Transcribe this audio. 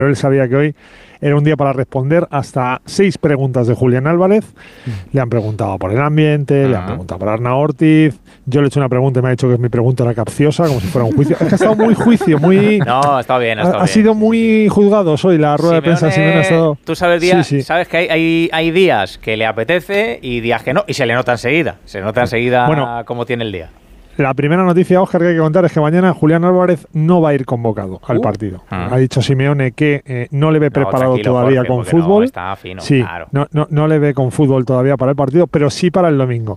él sabía que hoy era un día para responder hasta 6 preguntas de Julián Álvarez. Le han preguntado por el ambiente, le han preguntado por Arna Ortiz. Yo le he hecho una pregunta y me ha dicho que mi pregunta era capciosa, como si fuera un juicio. Es que ha estado muy juicio, muy... No, está bien, ha sido muy juzgado hoy la rueda de prensa. Simeone ha estado... Tú sabes, sabes que hay días que le apetece y días que no, y se le nota enseguida. Se nota enseguida cómo tiene el día. La primera noticia, Óscar, que hay que contar es que mañana Julián Álvarez no va a ir convocado al partido. Ha dicho Simeone que no le ve preparado todavía con fútbol. No, está fino, sí, claro. no le ve con fútbol todavía para el partido, pero sí para el domingo.